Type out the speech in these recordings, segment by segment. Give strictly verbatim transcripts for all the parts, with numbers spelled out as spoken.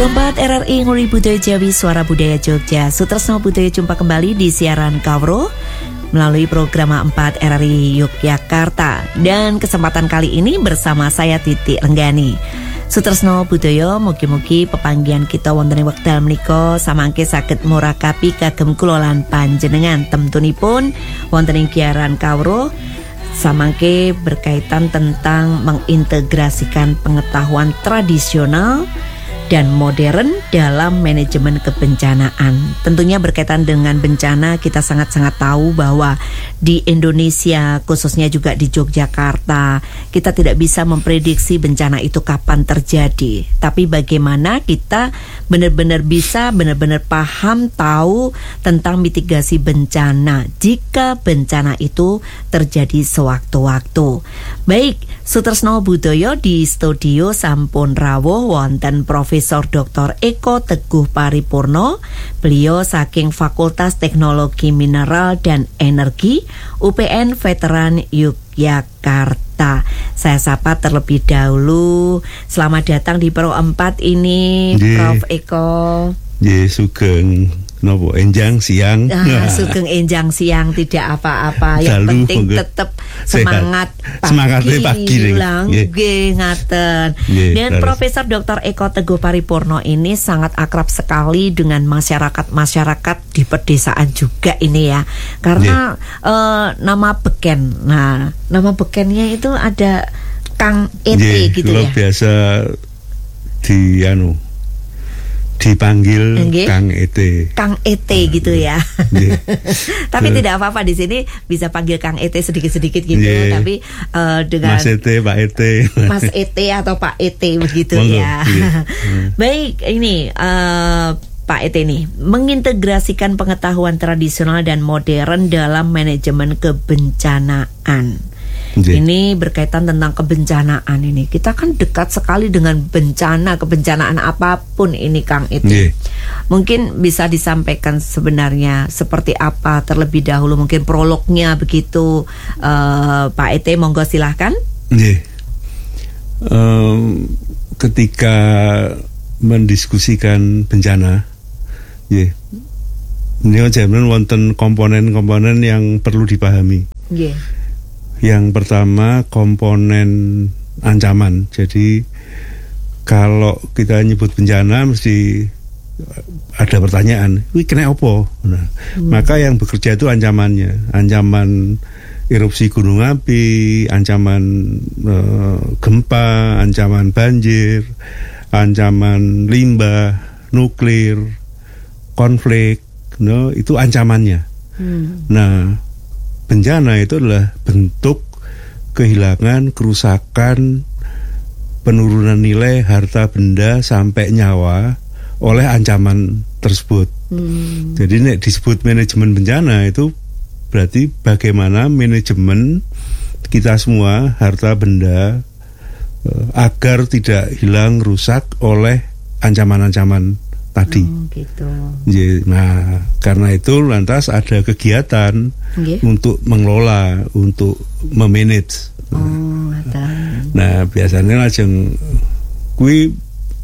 Perempat R R I Nguri Budaya Jawi Suara Budaya Jogja. Sutresno Budaya jumpa kembali di siaran Kawruh melalui program empat R R I Yogyakarta. Dan kesempatan kali ini bersama saya Titi Renggani. Sutresno Budaya, mugi-mugi pepanggihan kita wonten ing wekdal menika samangke saged murakabi kagem kula lan panjenengan. Temtunipun wonten ing siaran Kawruh samangke berkaitan tentang mengintegrasikan pengetahuan tradisional dan modern dalam manajemen kebencanaan. Tentunya berkaitan dengan bencana, kita sangat-sangat tahu bahwa di Indonesia, khususnya juga di Yogyakarta, kita tidak bisa memprediksi bencana itu kapan terjadi. Tapi bagaimana kita benar-benar bisa, benar-benar paham, tahu tentang mitigasi bencana jika bencana itu terjadi sewaktu-waktu. Baik, Sutresno Budaya di studio sampun rawuh wonten Profesor Doktor Eko Teguh Paripurno. Beliau saking Fakultas Teknologi Mineral dan Energi U P N Veteran Yogyakarta. Saya sapa terlebih dahulu. Selamat datang di Pro empat ini, Ye. Prof Eko. Ye, sugeng nopo enjang siang. Ah, sugeng enjang siang tidak apa-apa. Yang Dalu, penting tetap semangat pagi. Semangatnya pagi lang, nggih ngaten. Dan harus. Profesor Doktor Eko Teguh Paripurno ini sangat akrab sekali dengan masyarakat-masyarakat di pedesaan juga ini ya. Karena uh, nama beken. Nah, nama bekennya itu ada Kang E T Ye, gitu ya. Biasa di anu dipanggil okay. Kang E T. Kang E T uh, gitu ya. Yeah. Tapi uh, tidak apa-apa, di sini bisa panggil Kang E T sedikit-sedikit gitu. Yeah. Tapi uh, dengan Mas E T, Pak E T. Mas E T atau Pak E T begitu Monggo, ya. Yeah. Baik, ini uh, Pak E T nih, mengintegrasikan pengetahuan tradisional dan modern dalam manajemen kebencanaan. Okay. Ini berkaitan tentang kebencanaan ini. Kita kan dekat sekali dengan bencana, kebencanaan apapun ini Kang E T. Yeah. Mungkin bisa disampaikan sebenarnya seperti apa terlebih dahulu, mungkin prolognya begitu, uh, Pak E T, monggo silahkan. Yeah. Um, ketika mendiskusikan bencana, yeah, ini jaman wonten komponen-komponen yang perlu dipahami. Yeah. Yang pertama komponen ancaman. Jadi kalau kita nyebut bencana mesti ada pertanyaan, wih kena apa? Nah, hmm. maka yang bekerja itu ancamannya, ancaman erupsi gunung api, ancaman uh, gempa, ancaman banjir, ancaman limbah, nuklir, konflik, no, itu ancamannya. Hmm. Nah, bencana itu adalah bentuk kehilangan, kerusakan, penurunan nilai harta benda sampai nyawa oleh ancaman tersebut. Hmm. Jadi nek disebut manajemen bencana itu berarti bagaimana manajemen kita semua harta benda uh, agar tidak hilang, rusak oleh ancaman-ancaman tadi. Oh, gitu. Nah, karena itu lantas ada kegiatan okay. untuk mengelola, untuk memanage. Oh, nah, biasanya lajeng kui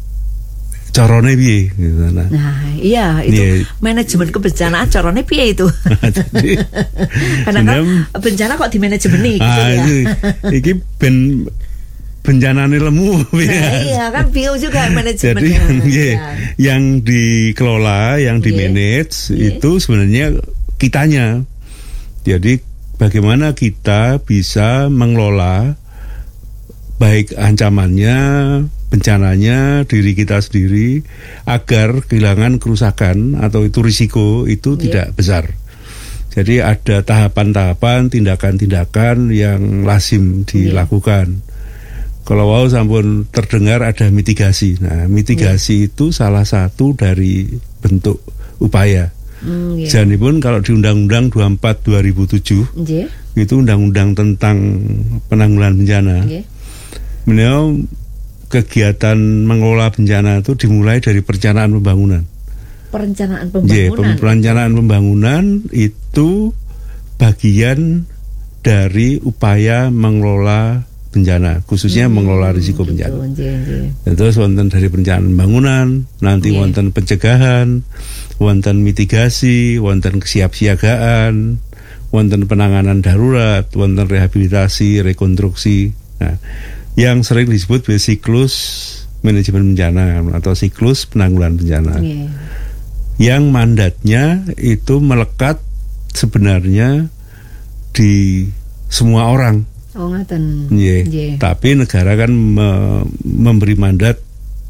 carane piye gitu. Nah, nah, iya itu yeah. manajemen kebencanaan carane piye itu. Jadi, karena kan bencana kok di manajemen nih gitu ah, ya. Iki ben bencana ini lemu. Nah, iya kan bingung juga manajemen. Jadi yang, ya. yang dikelola, yang di manage yeah. itu sebenarnya kitanya. Jadi bagaimana kita bisa mengelola baik ancamannya, bencananya, diri kita sendiri agar kehilangan kerusakan atau itu risiko itu yeah. tidak besar. Jadi ada tahapan-tahapan, tindakan-tindakan yang lazim dilakukan. Yeah. Kalau wow sampun terdengar ada mitigasi. Nah, mitigasi yeah. itu salah satu dari bentuk upaya. Mm, yeah. Jadi pun kalau di Undang-Undang dua puluh empat dua ribu tujuh yeah. itu Undang-Undang tentang penanggulangan bencana. Yeah. Beliau kegiatan mengelola bencana itu dimulai dari perencanaan pembangunan. Perencanaan pembangunan. Yeah, perencanaan pembangunan itu bagian dari upaya mengelola bencana, khususnya hmm, mengelola risiko gitu, bencana. Jee, jee. Terus wonten dari perencanaan pembangunan, nanti yeah. wonten pencegahan, wonten mitigasi, wonten kesiapsiagaan, wonten penanganan darurat, wonten rehabilitasi, rekonstruksi. Nah, yang sering disebut siklus manajemen bencana atau siklus penanggulangan bencana. Yeah. Yang mandatnya itu melekat sebenarnya di semua orang. Oh, ngaten. Yeah. Yeah. Tapi negara kan me- memberi mandat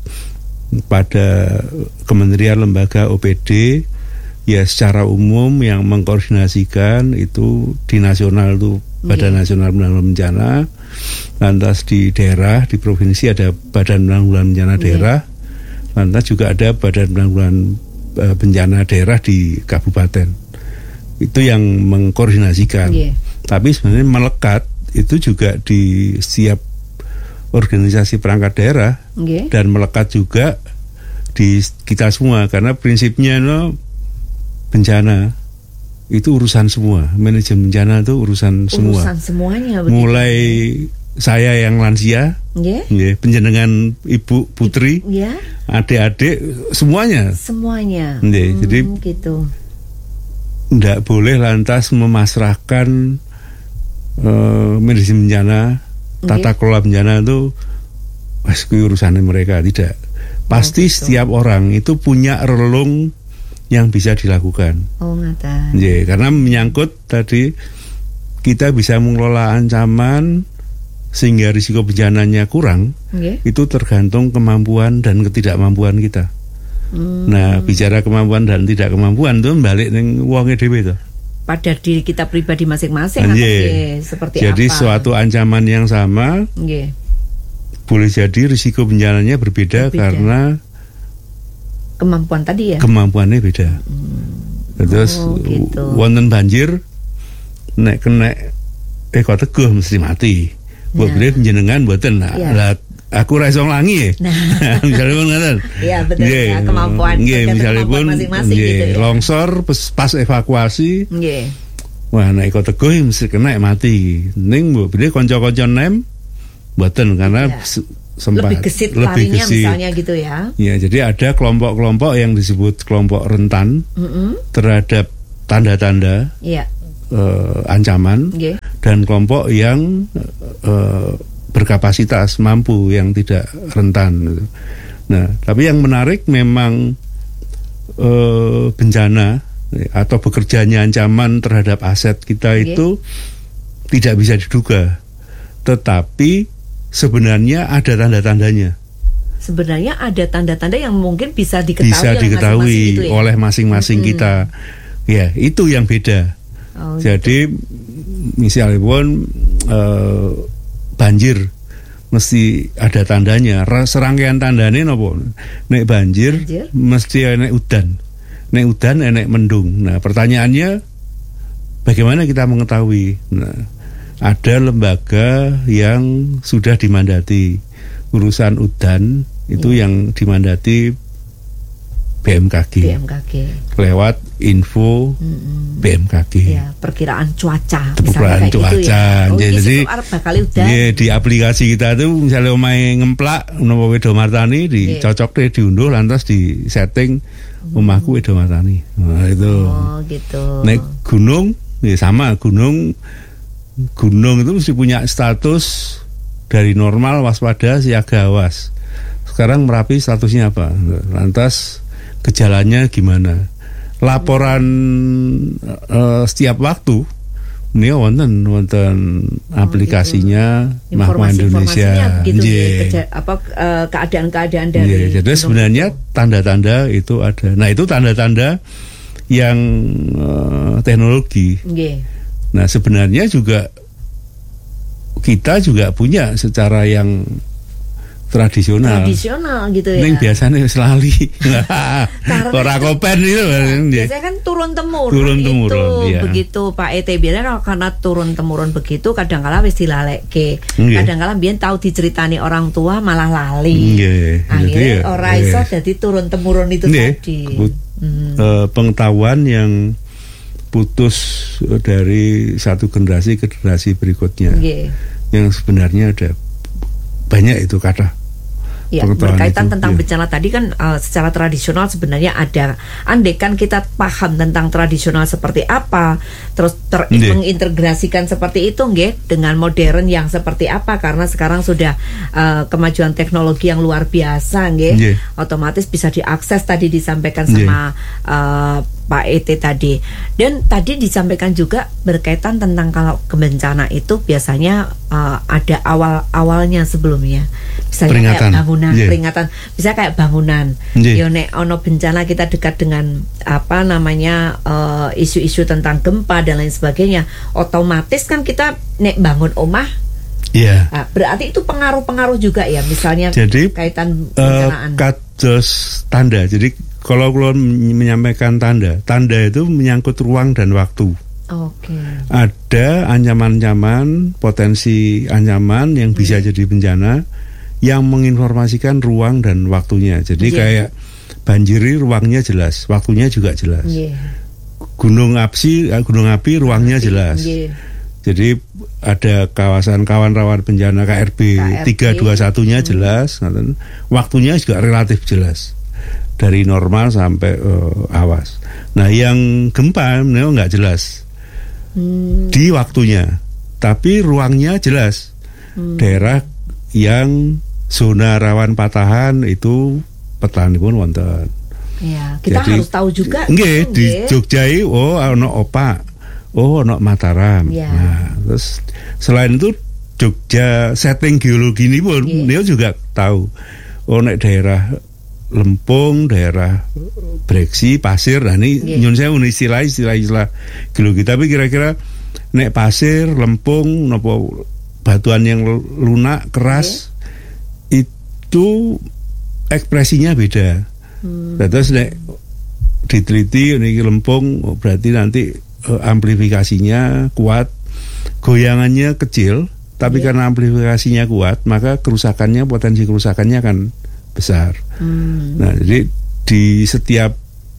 pada kementerian, lembaga, O P D ya secara umum yang mengkoordinasikan itu di nasional itu Badan yeah. Nasional Penanggulangan Bencana, lantas di daerah di provinsi ada Badan Penanggulangan Bencana Daerah, yeah. lantas juga ada Badan Penanggulangan uh, Bencana Daerah di kabupaten. Itu yang mengkoordinasikan. Yeah. Tapi sebenarnya melekat itu juga di setiap organisasi perangkat daerah okay. dan melekat juga di kita semua karena prinsipnya no, bencana itu urusan semua, manajemen bencana itu urusan, urusan semua. Urusan semuanya. Begitu. Mulai saya yang lansia, yeah. Yeah, penjenengan ibu putri, yeah. adik-adik semuanya. Semuanya. Yeah, hmm, jadi gitu. Nggak boleh lantas memasrahkan Uh, manajemen bencana, tata okay. kelola bencana itu wes urusannya mereka, tidak. Pasti oh, gitu. Setiap orang itu punya relung yang bisa dilakukan. Oh, ngata. Yeah, karena menyangkut tadi kita bisa mengelola ancaman sehingga risiko bencananya kurang. Okay. Itu tergantung kemampuan dan ketidakmampuan kita. Hmm. Nah, bicara kemampuan dan tidak kemampuan itu balik ning wonge dhewe to. Pada diri kita pribadi masing-masing yeah. atau seperti jadi apa? Jadi suatu ancaman yang sama yeah. boleh jadi risiko bencananya berbeda, berbeda karena kemampuan tadi ya. Kemampuannya beda. Hmm. Terus oh, gitu. Wonten banjir nek kena eko teguh mesti mati. Buat nah. Jenengan mboten nah. Yeah. Aku ra iso nglangi ya. Nah, misalnya pun ngaten. Iya, betul yeah. ya, kemampuan. Nggih, yeah, misalnya pun masing-masing yeah. gitu ya. Longsor pas, pas evakuasi. Nggih. Yeah. Wah, nek kok teguh mesti kena mati. Ning mbok bede kanca-kanca nem mboten karena yeah. sempat lebih gesit lebih larinya gesit. Misalnya gitu ya. Ya, jadi ada kelompok-kelompok yang disebut kelompok rentan mm-hmm. terhadap tanda-tanda yeah. uh, ancaman yeah. dan kelompok yang uh, berkapasitas mampu yang tidak rentan. Nah, tapi yang menarik memang e, bencana atau bekerjanya ancaman terhadap aset kita okay. itu tidak bisa diduga. Tetapi sebenarnya ada tanda-tandanya. Sebenarnya ada tanda-tanda yang mungkin bisa diketahui, bisa diketahui masing-masing itu ya? oleh masing-masing hmm. kita. Ya, itu yang beda. Oh, jadi gitu. Misalnya pun e, banjir mesti ada tandanya. Serangkaian tandanya nopo? Nek banjir, banjir? Mesti nek udan. Nek udan nek mendung. Nah, pertanyaannya bagaimana kita mengetahui? Nah, ada lembaga yang sudah dimandati urusan udan itu ya. Yang dimandati B M K G, B M K G. Lewat info mm-hmm. B M K G ya, perkiraan cuaca perkiraan cuaca gitu ya. Oh, jadi ya, di aplikasi kita tuh misalnya omahe ngemplak nopo Wedo Martani dicocok deh diunduh lantas di setting hmm. omahku Wedo Martani. Nah itu oh, gitu. Naik gunung ya sama gunung gunung itu mesti punya status dari normal waspada siaga awas. Sekarang Merapi statusnya apa? Lantas gejalanya gimana? Laporan uh, setiap waktu ini wonten wonten oh, aplikasinya gitu. Mahkamah Indonesia. Gitu yeah. ya, apa uh, keadaan-keadaan dari yeah. Jadi sebenarnya tanda-tanda itu ada. Nah, itu tanda-tanda yang uh, teknologi. Yeah. Nah, sebenarnya juga kita juga punya secara yang tradisional. Tradisional gitu ya. Ning biasanya selali. Ora kopen itu. Biasanya kan turun temurun. Turun temurun. Iya. Begitu Pak E T biasanya karena turun temurun begitu kadang-kala wis dilalekke. Kadang-kala biyen tahu diceritani orang tua malah lali. Nggih. Akhirnya ora iso dadi turun temurun itu Nge. tadi. Hmm. Uh, pengetahuan yang putus dari satu generasi ke generasi berikutnya. Nggih. yang sebenarnya ada banyak itu kata. Ya, berkaitan itu, tentang ya. bencana tadi kan uh, secara tradisional sebenarnya ada. Andai kan kita paham tentang tradisional seperti apa, terus ter- yeah. mengintegrasikan seperti itu nggih dengan modern yang seperti apa, karena sekarang sudah uh, kemajuan teknologi yang luar biasa nggih. Yeah. Otomatis bisa diakses tadi disampaikan sama yeah. uh, Pak E T tadi. Dan tadi disampaikan juga berkaitan tentang kalau bencana itu biasanya uh, ada awal-awalnya sebelumnya. Misalnya peringatan. kayak bangunan, yeah. peringatan. Bisa kayak bangunan. Yeah. Yo nek ono bencana kita dekat dengan apa namanya uh, isu-isu tentang gempa dan lain sebagainya. Otomatis kan kita nek bangun omah. Iya. Yeah. Nah, berarti itu pengaruh-pengaruh juga ya, misalnya jadi, kaitan bencanaan. Uh, kados tanda. Jadi kalau kalau menyampaikan tanda, tanda itu menyangkut ruang dan waktu. Oke. Okay. Ada ancaman-ancaman, potensi ancaman yang bisa hmm. jadi bencana yang menginformasikan ruang dan waktunya. Jadi yeah. kayak banjiri ruangnya jelas, waktunya juga jelas. Yeah. Gunung api, gunung api ruangnya jelas. Yeah. Jadi ada kawasan kawan rawan bencana K R B tiga dua satu-nya jelas, hmm. waktunya juga relatif jelas. Dari normal sampai uh, awas. Nah, yang gempa memang nggak jelas hmm. di waktunya, tapi ruangnya jelas. Hmm. Daerah yang zona rawan patahan itu petani pun wonten. Ya, kita jadi, harus tahu juga. Nggih, di Jogja oh ono opak, oh ono Mataram. Ya. Nah, terus selain itu Jogja setting geologi ini pun dia juga tahu. Oh nek daerah Lempung, daerah Breksi, Pasir, nah ini yeah. nyun saya istilah istilah istilah geologi. Tapi kira-kira nek Pasir, Lempung, nopo batuan yang lunak, keras, yeah. itu ekspresinya beda. Hmm. Terus nek diteliti ini Lempung, berarti nanti uh, amplifikasinya kuat, goyangannya kecil, tapi yeah. karena amplifikasinya kuat, maka kerusakannya, potensi kerusakannya kan besar. Hmm. Nah, jadi di setiap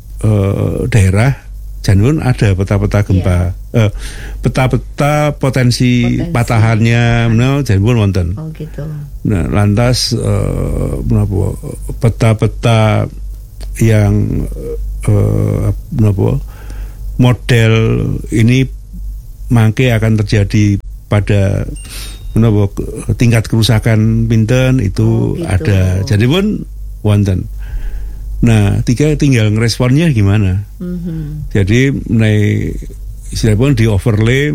uh, daerah Janun ada peta-peta gempa, yeah. uh, peta-peta potensi, potensi. patahannya, no, Janun wonten. Oh gitu. Nah, lantas uh, menapa peta-peta yang uh, menapa model ini mangke akan terjadi pada menapa tingkat kerusakan pinten itu oh, gitu. Ada. Jadi pun wonten. Nah, tiga tinggal ngeresponnya gimana. Mm-hmm. Jadi menai istilah pun di overlay.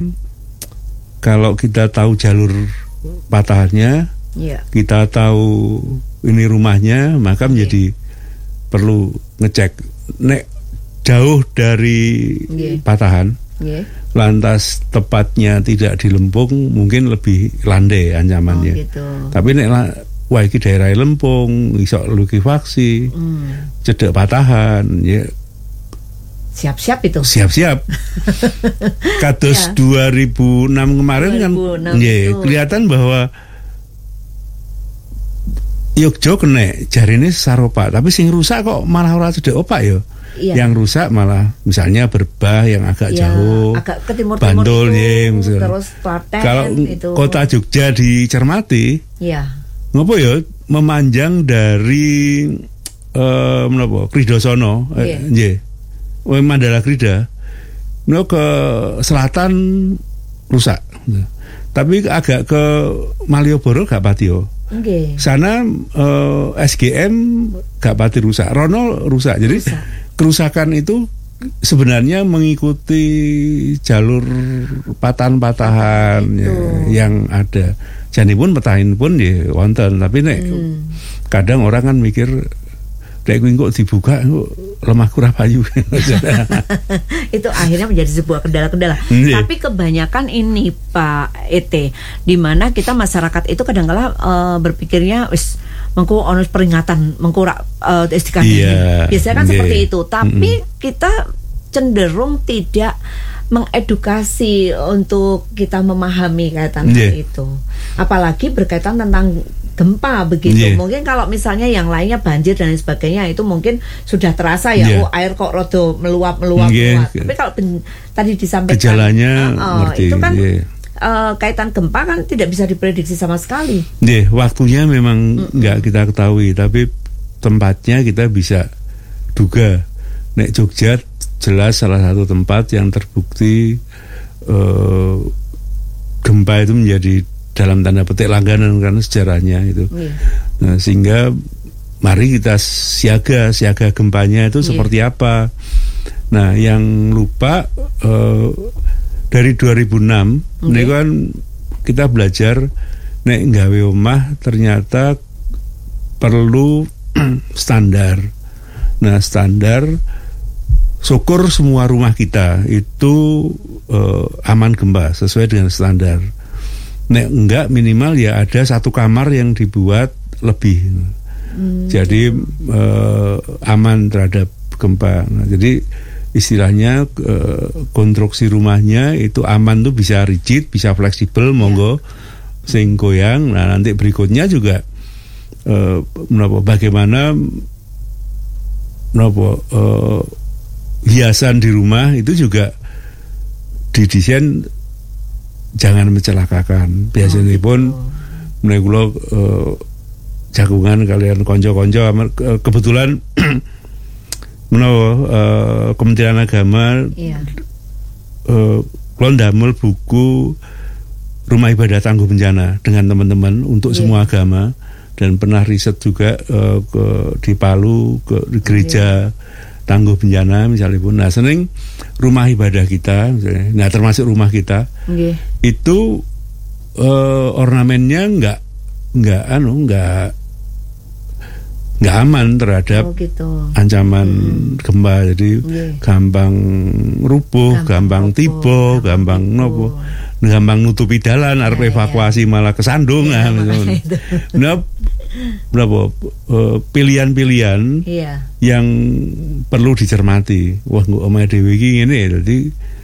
Kalau kita tahu jalur patahannya, yeah. kita tahu ini rumahnya, maka menjadi yeah. perlu ngecek. Nek jauh dari yeah. patahan. Yeah. Lantas tepatnya tidak di Lempung, mungkin lebih landai ancamannya. Oh, gitu. Tapi nek wah iki daerah Lempung iso likuifaksi, hmm. cedek patahan, ya siap-siap itu. Siap-siap. Kados ya. dua ribu enam kemarin kan, ya kelihatan bahwa Yogyo kena jarine saropa, tapi sing rusak kok malah ora cedek opak ya. Iya. Yang rusak malah misalnya Berbah yang agak ya, jauh, agak ke timur-timur Bantul itu, ya, terus Klaten. Kalau itu. Kota Jogja dicermati, ya. Ngopo ya memanjang dari uh, menapa Kridosono, yeah. eh, nggih, Mandala Krida, no ke selatan rusak, tapi agak ke Malioboro gak pati yo. Okay. Sana uh, S G M gak pati rusak, Rono rusak, jadi rusak. Kerusakan itu sebenarnya mengikuti jalur patahan-patahan ya, yang ada. Jadi pun petahin pun ya wonten, tapi nek hmm. kadang orang kan mikir nek kuwi kok dibuka kok lemah kurang payu. Itu akhirnya menjadi sebuah kendala-kendala. Hmm. Tapi kebanyakan ini Pak E T, di mana kita masyarakat itu kadang-kala uh, berpikirnya wis mengko ono peringatan mengko uh, istikadine. Yeah. Biasanya kan yeah. seperti itu, tapi mm-hmm. kita cenderung tidak mengedukasi untuk kita memahami kaitan yeah. hal itu. Apalagi berkaitan tentang gempa begitu. Yeah. Mungkin kalau misalnya yang lainnya banjir dan lain sebagainya itu mungkin sudah terasa ya, yeah. oh air kok rodo meluap meluap, yeah. meluap. Tapi kalau ben, tadi disampaikan gejalanya uh, uh, itu kan yeah. uh, kaitan gempa kan tidak bisa diprediksi sama sekali. Nih, waktunya memang nggak mm-hmm. kita ketahui, tapi tempatnya kita bisa duga. Nek Jogja jelas salah satu tempat yang terbukti uh, gempa itu menjadi dalam tanda petik langganan karena sejarahnya itu. Yeah. Nah, sehingga mari kita siaga siaga gempanya itu yeah. seperti apa. Nah, yang lupa uh, dari dua ribu enam okay. ini kan kita belajar nek nggawe omah ternyata perlu standar. Nah, standar syukur semua rumah kita itu uh, aman gempa sesuai dengan standar. Nek enggak minimal ya ada satu kamar yang dibuat lebih, hmm. jadi uh, aman terhadap gempa. Nah, jadi istilahnya uh, konstruksi rumahnya itu aman tuh bisa rigid, bisa fleksibel, monggo ya. Sing goyang. Nah, nanti berikutnya juga uh, menapa, bagaimana menapa, uh, hiasan di rumah itu juga didesain jangan mencelakakan. Biasanya pun mulai kula uh, jagungan kalian konco-konco kebetulan menawa uh, Kementerian Agama iya. uh, kula ndamel buku Rumah Ibadah Tangguh Bencana dengan teman-teman untuk iya. semua agama, dan pernah riset juga uh, ke di Palu ke di gereja iya. Tangguh Bencana misalnya pun. Nah, sering rumah ibadah kita misalnya, nah termasuk rumah kita okay. itu uh, ornamennya nggak nggak anu nggak nggak aman terhadap oh, gitu. ancaman hmm. gempa, jadi okay. gampang rubuh, gampang, gampang tiba, gampang, gampang nopo, gampang nutupi dalan, arep nah, evakuasi ya. malah kesandung ya, nah, nah berapa uh, pilihan-pilihan iya. yang perlu dicermati. Wah, nggak omahe dhewe iki ngene, jadi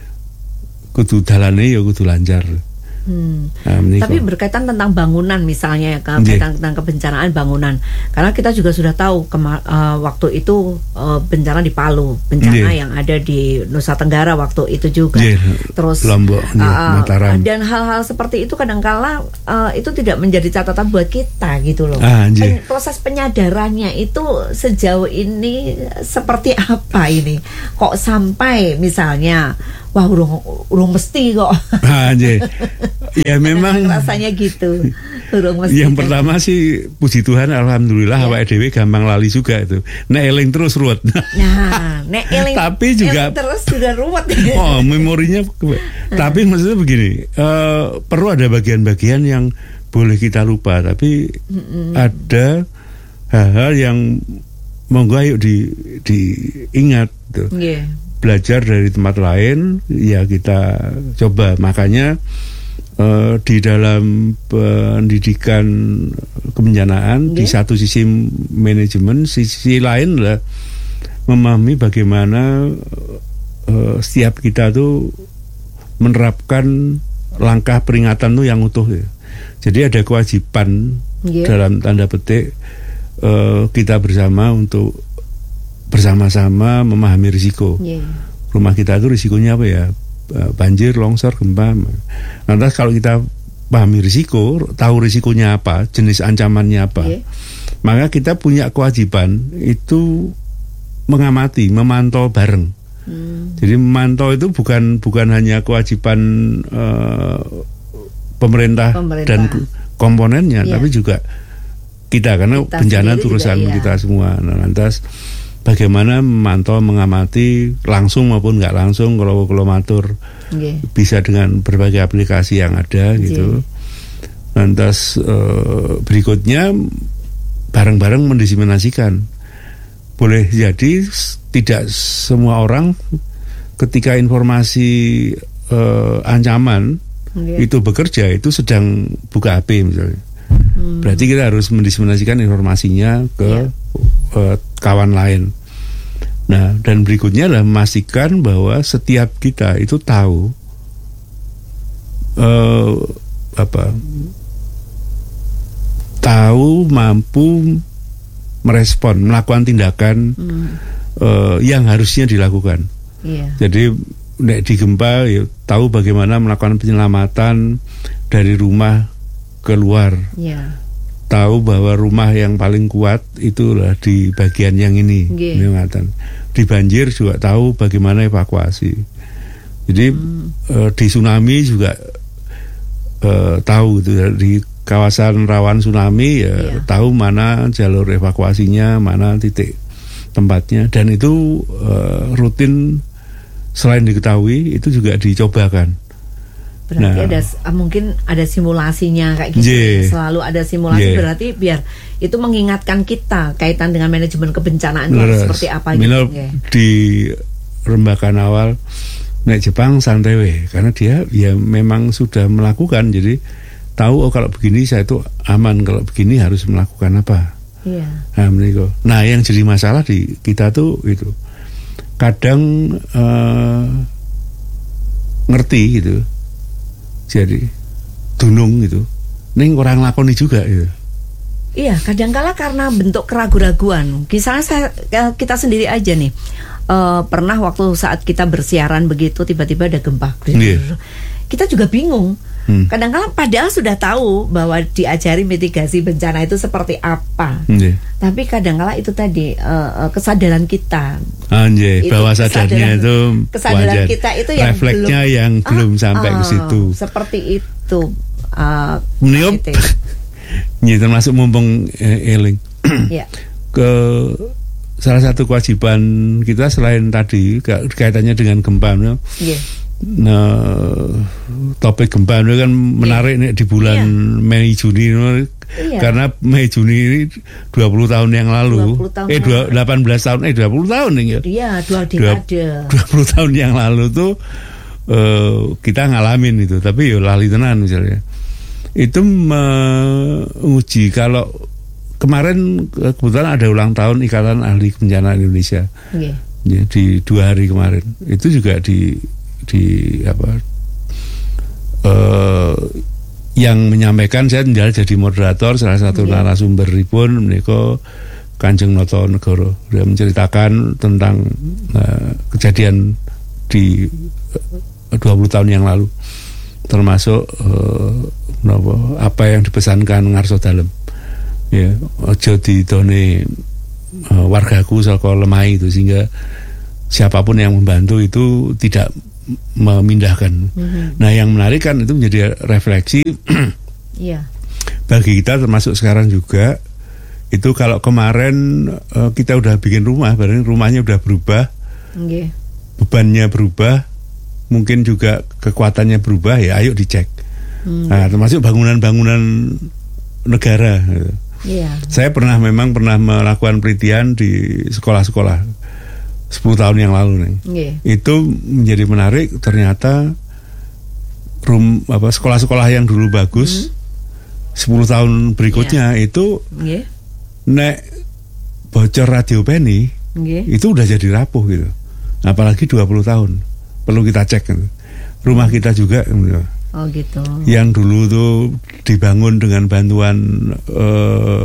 kudu dalane ya kudu lancar. Hmm. Nah, tapi berkaitan tentang bangunan misalnya, kaitan tentang kebencanaan bangunan, karena kita juga sudah tahu kema- uh, waktu itu uh, bencana di Palu, bencana yeah. yang ada di Nusa Tenggara waktu itu juga, yeah. terus Lombok, uh, yeah, Mataram. Dan hal-hal seperti itu kadangkala uh, itu tidak menjadi catatan buat kita gitu loh. Ah, Pen- proses penyadarannya itu sejauh ini seperti apa ini? Kok sampai misalnya wah urung urung mesti kok. Ah, ya memang rasanya gitu. Urung mesti. Yang kan. Pertama sih puji Tuhan alhamdulillah ya. Awake dhewe gampang lali juga itu. Nek eling terus ruwet. Nah, nek eling tapi juga eling terus juga ruwet. Oh, memorinya. Tapi maksudnya begini, uh, perlu ada bagian-bagian yang boleh kita lupa, tapi mm-mm. ada hal-hal yang monggo ayo di diingat gitu. Yeah. Belajar dari tempat lain ya kita coba. Makanya uh, di dalam pendidikan kebencanaan okay. di satu sisi manajemen, sisi lain adalah memahami bagaimana uh, setiap kita tuh menerapkan langkah peringatan tuh yang utuh ya. Jadi ada kewajiban yeah. dalam tanda petik uh, kita bersama untuk bersama-sama memahami risiko. Yeah. Rumah kita itu risikonya apa ya? Banjir, longsor, gempa. Lantas kalau kita pahami risiko, tahu risikonya apa, jenis ancamannya apa, yeah. maka kita punya kewajiban itu mengamati, memantau bareng. Hmm. Jadi memantau itu bukan bukan hanya kewajiban uh, pemerintah, pemerintah dan komponennya, yeah. tapi juga kita, karena kita bencana itu urusan juga, ya. kita semua. Nah, lantas bagaimana memantau, mengamati langsung maupun nggak langsung, kalau kalau matur okay. bisa dengan berbagai aplikasi yang ada okay. gitu. Lantas uh, berikutnya bareng-bareng mendiseminasikan. Boleh jadi tidak semua orang ketika informasi uh, ancaman okay. itu bekerja itu sedang buka H P misalnya. Hmm. Berarti kita harus mendiseminasikan informasinya ke yeah. Uh, kawan lain. Nah, dan berikutnya adalah memastikan bahwa setiap kita itu tahu uh, apa, tahu mampu merespon, melakukan tindakan hmm. uh, yang harusnya dilakukan. Yeah. Jadi nek di gempa ya tahu bagaimana melakukan penyelamatan dari rumah keluar. Yeah. Tahu bahwa rumah yang paling kuat itulah di bagian yang ini. Yeah. Di banjir juga tahu bagaimana evakuasi. Jadi hmm. uh, di tsunami juga uh, tahu gitu, di kawasan rawan tsunami ya yeah. tahu mana jalur evakuasinya, mana titik tempatnya, dan itu uh, rutin selain diketahui itu juga dicobakan. Berarti nah, ada mungkin ada simulasinya kayak gitu. Yeah. Selalu ada simulasi yeah. berarti biar itu mengingatkan kita kaitan dengan manajemen kebencanaan itu seperti apa gitu. Yeah. Di rembakan awal nek Jepang santai weh, karena dia ya memang sudah melakukan, jadi tahu oh kalau begini saya itu aman, kalau begini harus melakukan apa. Iya. Nah, nah yang jadi masalah di kita tuh itu kadang uh, ngerti gitu, jadi dunung gitu, ning orang lakoni juga gitu. Iya, kadangkala karena bentuk keraguan-raguan. Misalnya saya, kita sendiri aja nih. Uh, pernah waktu saat kita bersiaran begitu tiba-tiba ada gempa, yeah. kita juga bingung. Hmm. Kadang-kadang padahal sudah tahu bahwa diajari mitigasi bencana itu seperti apa, yeah. tapi kadang-kadang itu tadi uh, kesadaran kita, Anjay, itu bawah sadarnya itu kesadaran wajar. Kita itu yang refleksnya belum, yang ah, belum sampai ah, ke situ. Seperti itu. Uh, Meniup, ya termasuk mumpung eh, eling yeah. ke salah satu kewajiban kita selain tadi kaitannya dengan gempa, yeah. nah topik gempa itu kan menarik yeah. nih di bulan yeah. Mei Juni, yeah. karena Mei Juni ini dua puluh tahun yang lalu, tahun eh dua, delapan belas tahun, eh dua puluh tahun nih ya, iya dua dekade, dua puluh tahun yang lalu tuh uh, kita ngalamin itu, tapi ya lali tenan misalnya, itu menguji kalau kemarin kebetulan ada ulang tahun Ikatan Ahli Kebencanaan Indonesia, yeah. ya, di dua hari kemarin itu juga di di apa uh, yang menyampaikan, saya tinggal jadi moderator salah satu yeah. narasumber ribun menika Kanjeng Noto Negoro, dia menceritakan tentang uh, kejadian di uh, dua puluh tahun yang lalu, termasuk uh, apa yang dipesankan Ngarso Dalem. Ya, ojo didone uh, wargaku saka lemah itu, sehingga siapapun yang membantu itu tidak memindahkan. Mm-hmm. Nah, yang menarik kan itu menjadi refleksi yeah. bagi kita, termasuk sekarang juga itu kalau kemarin uh, kita udah bikin rumah, berarti rumahnya udah berubah, okay. bebannya berubah, mungkin juga kekuatannya berubah, ya ayo dicek. Mm. Nah, termasuk bangunan-bangunan negara. Yeah. Saya pernah memang pernah melakukan penelitian di sekolah-sekolah sepuluh tahun yang lalu nih. Yeah. Itu menjadi menarik, ternyata rum apa sekolah-sekolah yang dulu bagus mm. sepuluh tahun berikutnya yeah. itu yeah. nek bocor radio penny yeah. itu udah jadi rapuh gitu. Apalagi dua puluh tahun. Perlu kita cek gitu. Rumah kita juga gitu. Oh gitu. Yang dulu tuh dibangun dengan bantuan uh,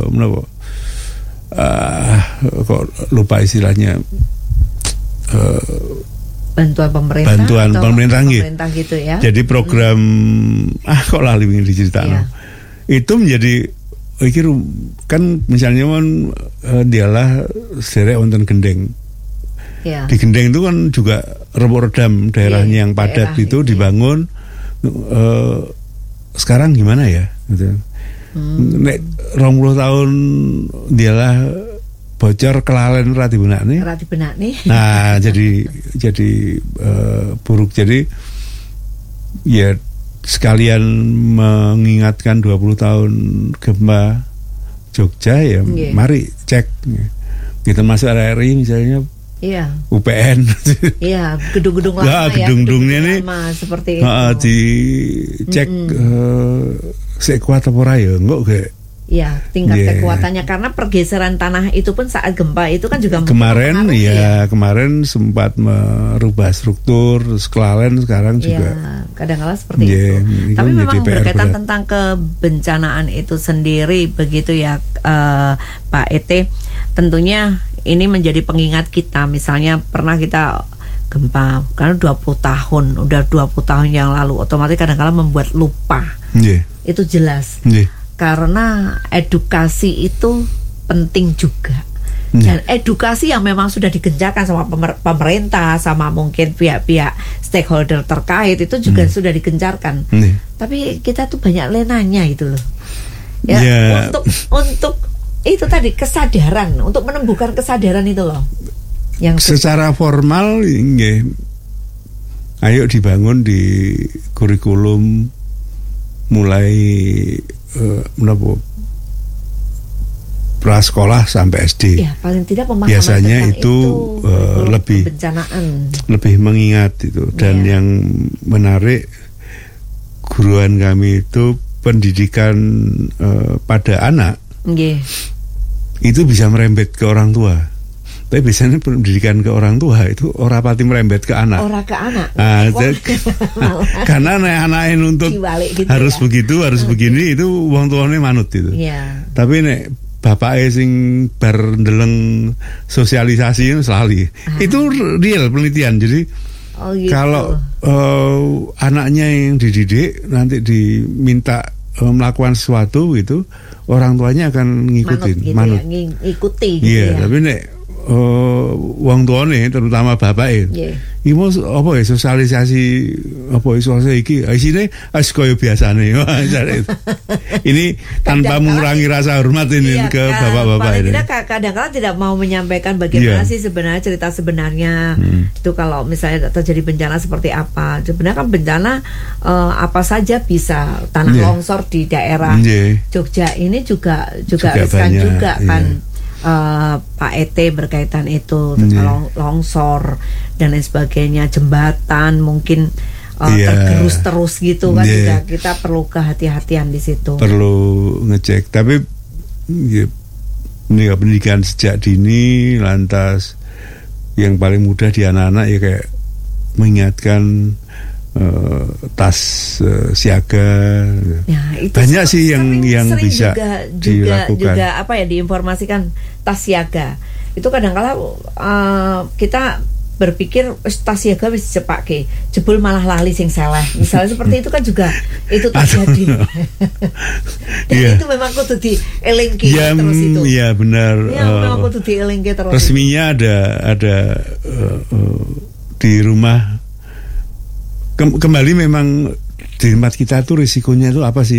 uh, kok lupa istilahnya, uh, bantuan pemerintah. Bantuan atau pemerintah, pemerintah gitu ya. Jadi program hmm. ah kok lali ingin diceritakan. Yeah. Itu menjadi iki kan misalnya kan uh, dialah sederek wonten Gendeng. Yeah. Di Gendeng itu kan juga remuk-redam daerahnya yeah, yang padat daerah itu ini. Dibangun. Uh, sekarang gimana ya gitu. Hmm. Nek rong puluh tahun dialah bocor kelalen rati benakne. Rati benakne. Nah, jadi jadi uh, buruk, jadi ya sekalian mengingatkan dua puluh tahun gempa Jogja ya, yeah. mari cek. Kita masuk R R I misalnya. Iya. U P N. Iya, gedung-gedung lama nah, ya. Gedung-gedungnya ini seperti itu. Uh, dicek mm-hmm. uh, sekuat apa ora ya, enggak kayak. Iya, tingkat yeah. kekuatannya, karena pergeseran tanah itu pun saat gempa itu kan juga kemarin ya, ya kemarin sempat merubah struktur, kelalen sekarang juga. Iya, kadang-kadang seperti yeah, itu. Tapi memang berkaitan berat. Tentang kebencanaan itu sendiri begitu ya, uh, Pak Ete. Tentunya ini menjadi pengingat kita. Misalnya pernah kita gempa. Karena dua puluh tahun, udah dua puluh tahun yang lalu, otomatis kadang-kadang membuat lupa. Yeah. Itu jelas. Yeah. Karena edukasi itu penting juga. Yeah. Dan edukasi yang memang sudah digencarkan sama pemer- pemerintah, sama mungkin pihak-pihak stakeholder terkait itu juga hmm. sudah digencarkan. Yeah. Tapi kita tuh banyak lenanya itu loh. Ya, yeah. untuk untuk itu tadi kesadaran, untuk menumbuhkan kesadaran itu loh. Yang secara formal nggih, ayo dibangun di kurikulum mulai uh, menapa prasekolah sampai S D. Ya, paling tidak pemahaman biasanya itu, itu uh, lebih kebencanaan, lebih mengingat itu. Dan ya. Yang menarik, guruan kami itu pendidikan uh, pada anak, yeah. itu bisa merembet ke orang tua. Tapi biasanya pendidikan ke orang tua itu ora pati merembet ke anak. Ora ke anak. Nah, karena anak-anak untuk gitu harus ya? Begitu, harus yeah. begini, itu wong tuane manut itu. Yeah. Tapi nek bapake sing bar ndeleng sosialisasi selalu. Ah. Itu real penelitian. Jadi oh, gitu. Kalau uh, anaknya yang dididik nanti diminta uh, melakukan sesuatu itu, orang tuanya akan ngikutin, manut. Gitu manut. Ya, ngikuti gitu yeah, ya. Tapi nek Uh, wong tuane terutama bapake yeah. Imo apa ya sosialisasi apa iso iki isine wis kaya biasane. Ini tanpa mengurangi rasa hormat ini iya, ke bapak-bapak ini. Tidak, kadang-kadang tidak mau menyampaikan bagaimana yeah. sih sebenarnya cerita sebenarnya hmm. itu kalau misalnya terjadi bencana seperti apa. Sebenarnya kan bencana uh, apa saja bisa, tanah yeah. longsor di daerah yeah. Jogja ini juga juga, juga riskan banyak, juga kan. Yeah. Uh, Pak E T berkaitan itu yeah. long, longsor dan lain sebagainya, jembatan mungkin uh, yeah. tergerus terus gitu kan yeah. juga kita perlu kehati-hatian di situ. Perlu ngecek, tapi ya, ini pendidikan sejak dini, lantas yang paling mudah di anak-anak ya kayak mengingatkan Uh, tas uh, siaga, ya, itu banyak sering, sih yang sering, yang sering bisa juga, dilakukan. Juga, juga apa ya diinformasikan tas siaga. Itu kadang-kala uh, kita berpikir tas siaga wis cepake, jebul malah lali sing salah. Misalnya seperti itu kan juga itu terjadi. Dan yeah. itu memang kudu dielingke ya, terus itu. Iya benar. Ya, uh, memang kudu dielingke terus. Resminya itu. ada ada uh, uh, di rumah. Kembali memang di tempat kita tuh risikonya itu apa sih?